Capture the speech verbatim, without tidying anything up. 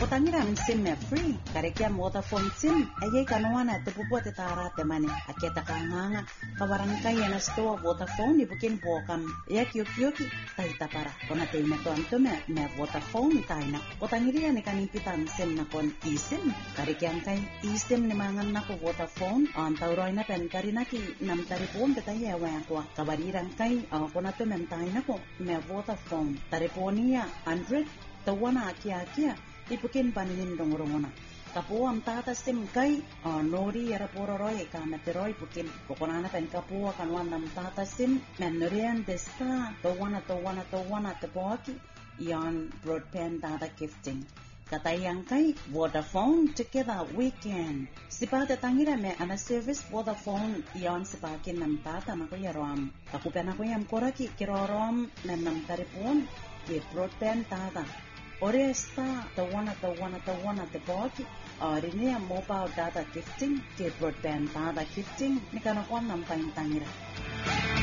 tangira sim me free karekia Vodafone sim aye kanwana te pupote tara te mane aketa kanganga kawarankai na store Vodafone ibukin bokam ya kyoki taita para kona te me tonto me me Vodafone taina otangiri ne kanipitan sim na kon isim karekia kai isim ne mangan na ko Vodafone an tauroina pen karina ki nam taripon te taye wa ko kabariran kai kona to mem taina ko me Vodafone tariponia one hundred tawana kia kia ipukin panin dongorongona kapu am tata sim kai nori era pororoi ka meteroi pukin pokonana pen kapu kanwan nam tata sim menorian desta tawana tawana tawana tepoki yan broadband data gifting katayang kai Vodafone together weekend sipata tangira me ana service Vodafone yan sipakin nam tata na ko yarom kapupena ko yam koraki kirorom nam taripon ke broadband data Ore esta tawana tawana tawana te poki rini mobile data gifting ke broadband data gifting ni kana kwa nampa intangira